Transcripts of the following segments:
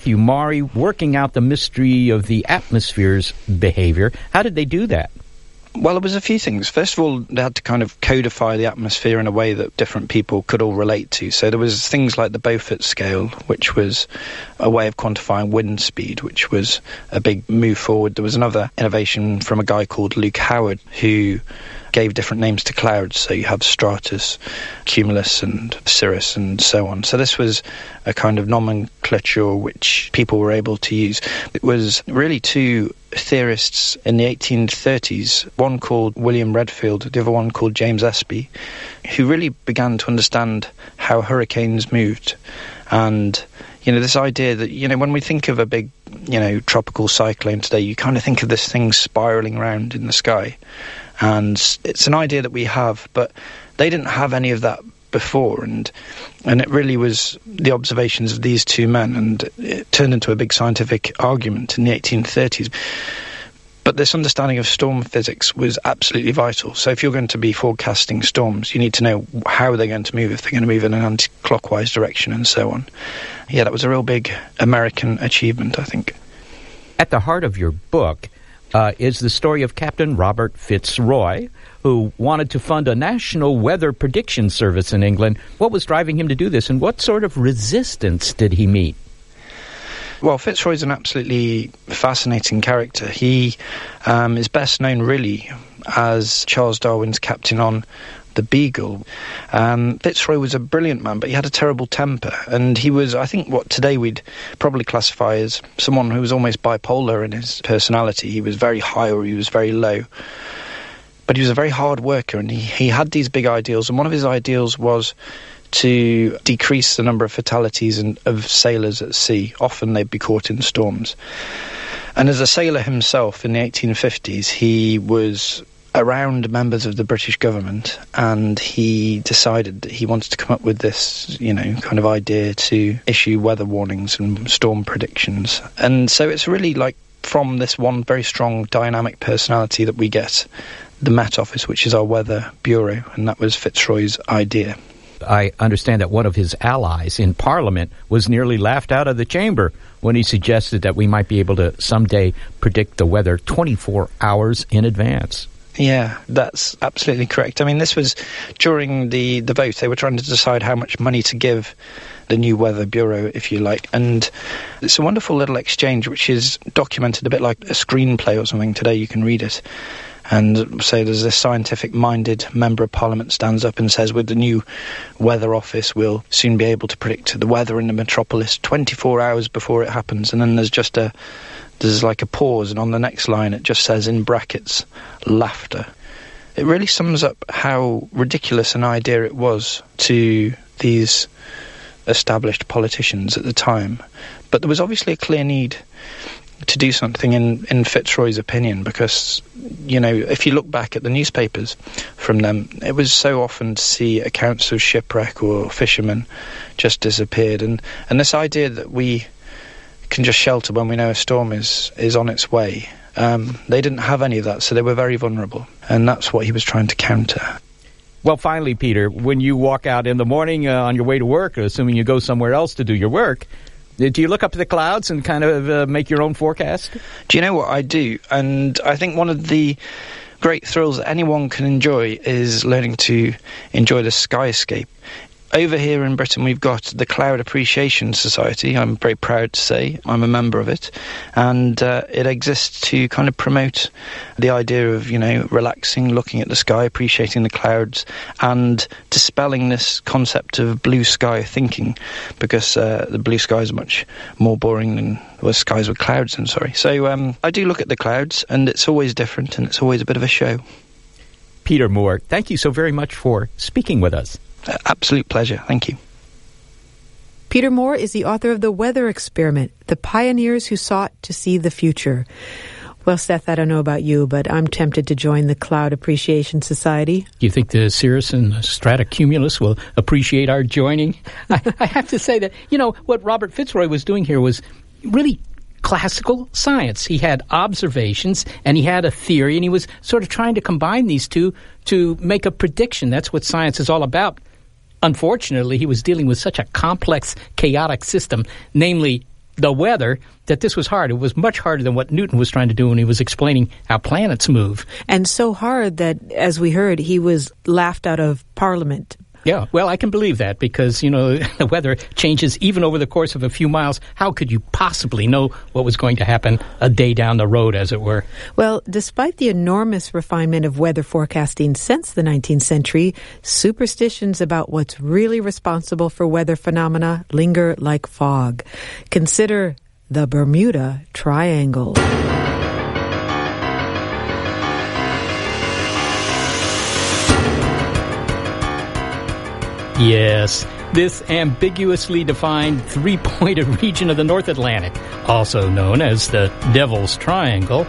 Maury working out the mystery of the atmosphere's behavior. How did they do that? Well, there was a few things. First of all, they had to kind of codify the atmosphere in a way that different people could all relate to. So there was things like the Beaufort scale, which was a way of quantifying wind speed, which was a big move forward. There was another innovation from a guy called Luke Howard, who gave different names to clouds. So you have stratus, cumulus and cirrus and so on. So this was a kind of nomenclature which people were able to use. It was really two theorists in the 1830s, one called William Redfield, the other one called James Espy, who really began to understand how hurricanes moved. And this idea that, when we think of a big, tropical cyclone today, you kind of think of this thing spiralling around in the sky. And it's an idea that we have, but they didn't have any of that before. And it really was the observations of these two men, and it turned into a big scientific argument in the 1830s. But this understanding of storm physics was absolutely vital. So if you're going to be forecasting storms, you need to know how they're going to move, if they're going to move in an anti-clockwise direction and so on. Yeah, that was a real big American achievement, I think. At the heart of your book is the story of Captain Robert Fitzroy, who wanted to fund a national weather prediction service in England. What was driving him to do this, and what sort of resistance did he meet? Well, Fitzroy's an absolutely fascinating character. He is best known, really, as Charles Darwin's captain on the Beagle. Fitzroy was a brilliant man, but he had a terrible temper, and he was, I think, what today we'd probably classify as someone who was almost bipolar in his personality. He was very high or he was very low. But he was a very hard worker, and he had these big ideals, and one of his ideals was to decrease the number of fatalities of sailors at sea. Often they'd be caught in storms. And as a sailor himself in the 1850s, he was around members of the British government, and he decided that he wanted to come up with this, kind of idea to issue weather warnings and storm predictions. And so it's really like from this one very strong dynamic personality that we get the Met Office, which is our weather bureau, and that was Fitzroy's idea. I understand that one of his allies in Parliament was nearly laughed out of the chamber when he suggested that we might be able to someday predict the weather 24 hours in advance. Yeah, that's absolutely correct. I mean, this was during the vote. They were trying to decide how much money to give the new Weather Bureau, if you like. And it's a wonderful little exchange, which is documented a bit like a screenplay or something. Today you can read it. And say there's this scientific-minded member of Parliament stands up and says, with the new Weather Office, we'll soon be able to predict the weather in the metropolis 24 hours before it happens. And then there's like a pause, and on the next line it just says, in brackets, laughter. It really sums up how ridiculous an idea it was to these established politicians at the time. But there was obviously a clear need to do something in Fitzroy's opinion, because, if you look back at the newspapers from them, it was so often to see accounts of shipwreck or fishermen just disappeared. And this idea that we can just shelter when we know a storm is on its way, they didn't have any of that, so they were very vulnerable. And that's what he was trying to counter. Well, finally, Peter, when you walk out in the morning on your way to work, assuming you go somewhere else to do your work, do you look up at the clouds and kind of make your own forecast? Do you know what I do? And I think one of the great thrills that anyone can enjoy is learning to enjoy the skyscape. Over here in Britain, we've got the Cloud Appreciation Society. I'm very proud to say I'm a member of it. And it exists to kind of promote the idea of, relaxing, looking at the sky, appreciating the clouds, and dispelling this concept of blue sky thinking, because the blue skies are much more boring than skies with clouds in, sorry. So I do look at the clouds, and it's always different, and it's always a bit of a show. Peter Moore, thank you so very much for speaking with us. Absolute pleasure. Thank you. Peter Moore is the author of The Weather Experiment, The Pioneers Who Sought to See the Future. Well, Seth, I don't know about you, but I'm tempted to join the Cloud Appreciation Society. You think the Cirrus and the Stratocumulus will appreciate our joining? I have to say that, what Robert Fitzroy was doing here was really classical science. He had observations and he had a theory, and he was sort of trying to combine these two to make a prediction. That's what science is all about. Unfortunately, he was dealing with such a complex, chaotic system, namely the weather that this was hard. It was much harder than what Newton was trying to do when he was explaining how planets move. And so hard that, as we heard, he was laughed out of Parliament. Yeah, well, I can believe that because, the weather changes even over the course of a few miles. How could you possibly know what was going to happen a day down the road, as it were? Well, despite the enormous refinement of weather forecasting since the 19th century, superstitions about what's really responsible for weather phenomena linger like fog. Consider the Bermuda Triangle. Yes, this ambiguously defined three-pointed region of the North Atlantic, also known as the Devil's Triangle,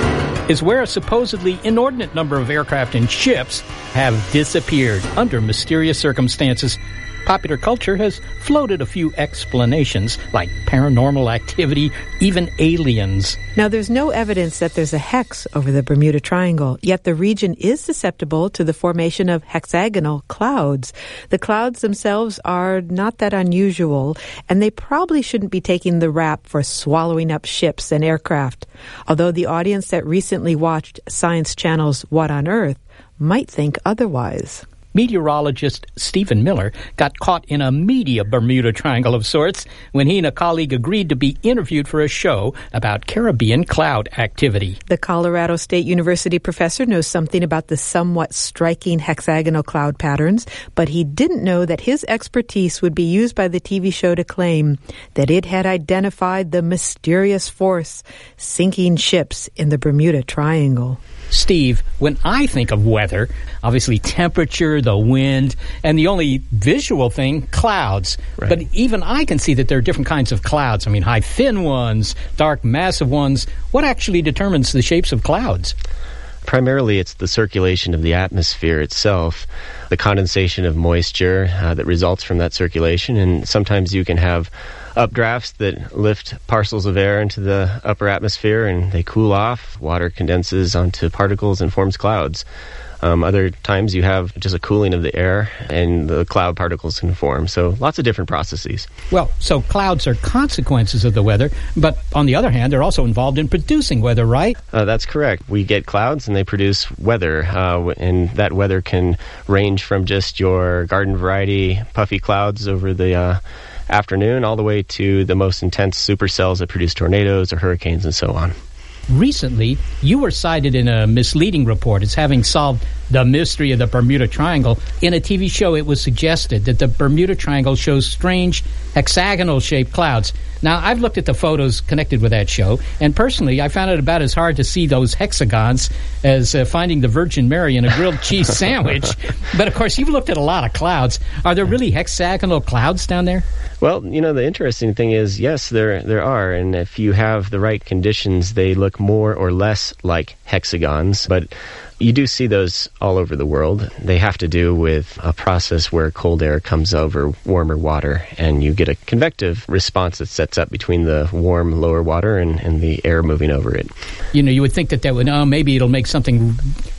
is where a supposedly inordinate number of aircraft and ships have disappeared under mysterious circumstances. Popular culture has floated a few explanations, like paranormal activity, even aliens. Now, there's no evidence that there's a hex over the Bermuda Triangle, yet the region is susceptible to the formation of hexagonal clouds. The clouds themselves are not that unusual, and they probably shouldn't be taking the rap for swallowing up ships and aircraft, although the audience that recently watched Science Channel's What on Earth might think otherwise. Meteorologist Stephen Miller got caught in a media Bermuda Triangle of sorts when he and a colleague agreed to be interviewed for a show about Caribbean cloud activity. The Colorado State University professor knows something about the somewhat striking hexagonal cloud patterns, but he didn't know that his expertise would be used by the TV show to claim that it had identified the mysterious force sinking ships in the Bermuda Triangle. Steve, when I think of weather, obviously temperature, the wind, and the only visual thing, clouds. Right. But even I can see that there are different kinds of clouds. I mean, high, thin ones, dark, massive ones. What actually determines the shapes of clouds? Primarily, it's the circulation of the atmosphere itself, the condensation of moisture that results from that circulation, and sometimes you can have updrafts that lift parcels of air into the upper atmosphere and they cool off. Water condenses onto particles and forms clouds. Other times you have just a cooling of the air and the cloud particles can form. So lots of different processes. Well, so clouds are consequences of the weather, but on the other hand, they're also involved in producing weather, right? That's correct. We get clouds and they produce weather, and that weather can range from just your garden variety puffy clouds over the afternoon all the way to the most intense supercells that produce tornadoes or hurricanes and so on. Recently, you were cited in a misleading report as having solved the mystery of the Bermuda Triangle. In a TV show, it was suggested that the Bermuda Triangle shows strange hexagonal-shaped clouds. Now, I've looked at the photos connected with that show, and personally, I found it about as hard to see those hexagons as finding the Virgin Mary in a grilled cheese sandwich. But, of course, you've looked at a lot of clouds. Are there really hexagonal clouds down there? Well, the interesting thing is, yes, there are, and if you have the right conditions, they look more or less like hexagons, but you do see those all over the world. They have to do with a process where cold air comes over warmer water, and you get a convective response that sets up between the warm lower water and the air moving over it. You would think that would, maybe it'll make something,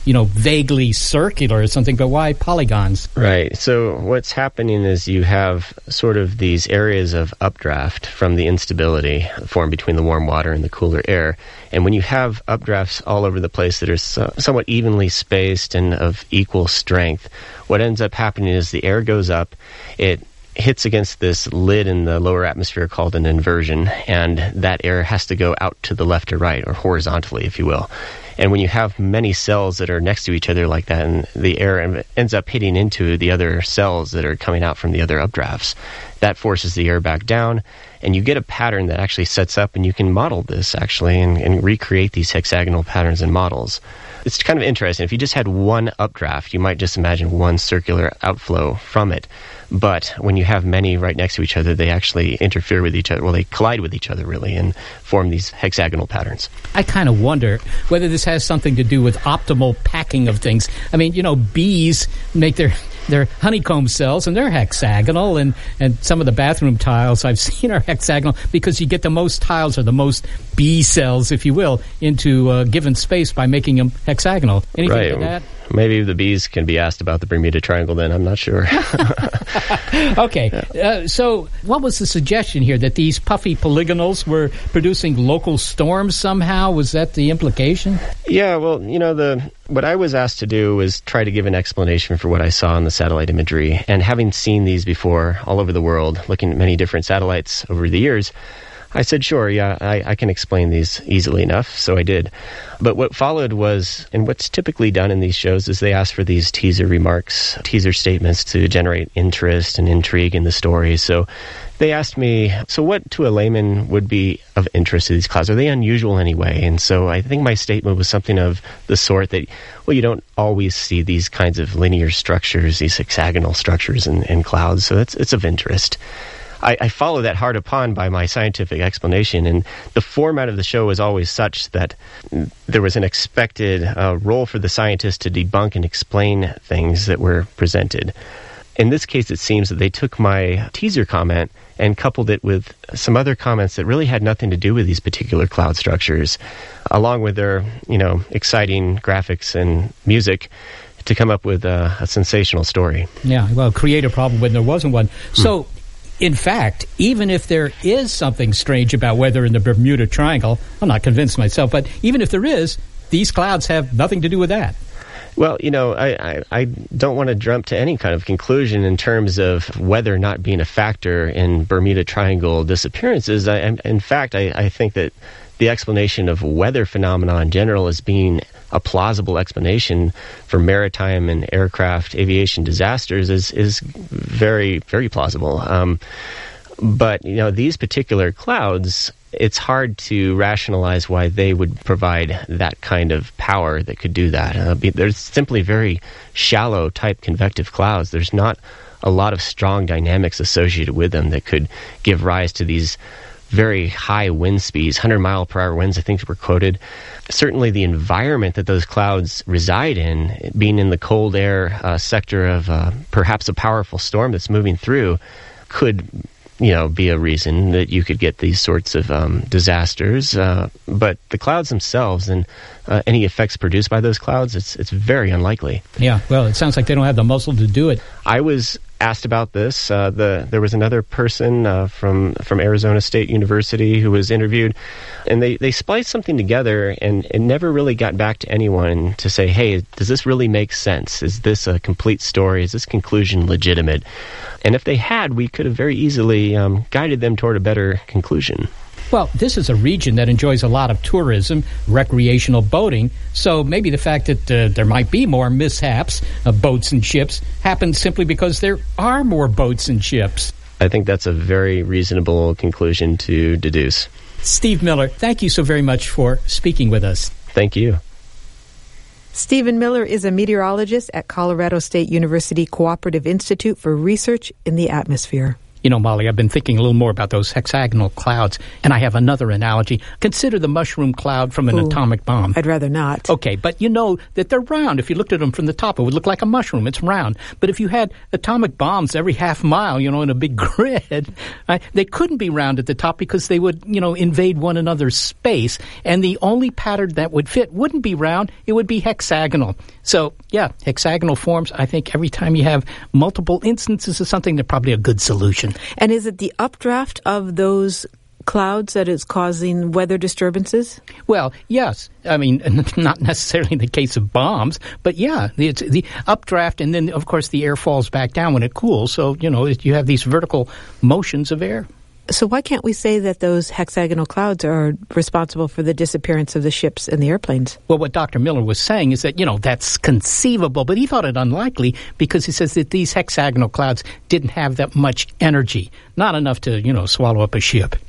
vaguely circular or something, but why polygons? Right. So what's happening is you have sort of these areas of updraft from the instability formed between the warm water and the cooler air. And when you have updrafts all over the place that are somewhat evenly spaced and of equal strength, what ends up happening is the air goes up, it hits against this lid in the lower atmosphere called an inversion, and that air has to go out to the left or right, or horizontally, if you will. And when you have many cells that are next to each other like that, and the air ends up hitting into the other cells that are coming out from the other updrafts, that forces the air back down, and you get a pattern that actually sets up, and you can model this, actually, and recreate these hexagonal patterns in models. It's kind of interesting. If you just had one updraft, you might just imagine one circular outflow from it. But when you have many right next to each other, they actually interfere with each other. Well, they collide with each other, really, and form these hexagonal patterns. I kind of wonder whether this has something to do with optimal packing of things. I mean, bees make their honeycomb cells, and they're hexagonal, and some of the bathroom tiles I've seen are hexagonal because you get the most tiles or the most bee cells, if you will, into a given space by making them hexagonal. Anything right. like that? Maybe the bees can be asked about the Bermuda Triangle then. I'm not sure. Okay. So what was the suggestion here? That these puffy polygonals were producing local storms somehow? Was that the implication? Yeah, well, what I was asked to do was try to give an explanation for what I saw in the satellite imagery. And having seen these before all over the world, looking at many different satellites over the years, I said, sure, yeah, I can explain these easily enough, so I did. But what followed was, and what's typically done in these shows, is they ask for these teaser remarks, teaser statements to generate interest and intrigue in the story. So they asked me, so what to a layman would be of interest to these clouds? Are they unusual anyway? And so I think my statement was something of the sort that, well, you don't always see these kinds of linear structures, these hexagonal structures in clouds, so it's of interest. I follow that hard upon by my scientific explanation, and the format of the show was always such that there was an expected role for the scientist to debunk and explain things that were presented. In this case, it seems that they took my teaser comment and coupled it with some other comments that really had nothing to do with these particular cloud structures, along with their, exciting graphics and music, to come up with a sensational story. Yeah, well, create a problem when there wasn't one. So, in fact, even if there is something strange about weather in the Bermuda Triangle, I'm not convinced myself, but even if there is, these clouds have nothing to do with that. Well, I don't want to jump to any kind of conclusion in terms of weather not being a factor in Bermuda Triangle disappearances. In fact, I think that the explanation of weather phenomena in general as being a plausible explanation for maritime and aircraft aviation disasters is very, very plausible. But, these particular clouds, it's hard to rationalize why they would provide that kind of power that could do that. They're simply very shallow type convective clouds. There's not a lot of strong dynamics associated with them that could give rise to these very high wind speeds, 100-mile-per-hour winds, I think were quoted. Certainly the environment that those clouds reside in, being in the cold air sector of perhaps a powerful storm that's moving through, could be a reason that you could get these sorts of disasters. But the clouds themselves and any effects produced by those clouds, it's very unlikely. Yeah, well, it sounds like they don't have the muscle to do it. I was asked about this. There was another person from Arizona State University who was interviewed, and they spliced something together, and it never really got back to anyone to say, hey, does this really make sense? Is this a complete story? Is this conclusion legitimate? And if they had, we could have very easily guided them toward a better conclusion. Well, this is a region that enjoys a lot of tourism, recreational boating, so maybe the fact that there might be more mishaps of boats and ships happens simply because there are more boats and ships. I think that's a very reasonable conclusion to deduce. Steve Miller, thank you so very much for speaking with us. Thank you. Stephen Miller is a meteorologist at Colorado State University Cooperative Institute for Research in the Atmosphere. Molly, I've been thinking a little more about those hexagonal clouds, and I have another analogy. Consider the mushroom cloud from an atomic bomb. I'd rather not. Okay, but you know that they're round. If you looked at them from the top, it would look like a mushroom. It's round. But if you had atomic bombs every half mile, in a big grid, they couldn't be round at the top because they would, invade one another's space. And the only pattern that would fit wouldn't be round. It would be hexagonal. So, yeah, hexagonal forms, I think every time you have multiple instances of something, they're probably a good solution. And is it the updraft of those clouds that is causing weather disturbances? Well, yes. I mean, not necessarily in the case of bombs, but yeah, it's the updraft, and then, of course, the air falls back down when it cools. So, you have these vertical motions of air. So why can't we say that those hexagonal clouds are responsible for the disappearance of the ships and the airplanes? Well, what Dr. Miller was saying is that, that's conceivable, but he thought it unlikely because he says that these hexagonal clouds didn't have that much energy, not enough to, swallow up a ship.